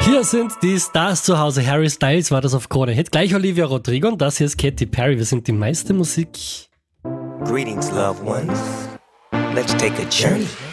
Hier sind die Stars zu Hause. Harry Styles war das auf Krone Hit. Gleich Olivia Rodrigo und das hier ist Katy Perry. Wir sind die meiste Musik. Greetings, loved ones. Let's take a journey.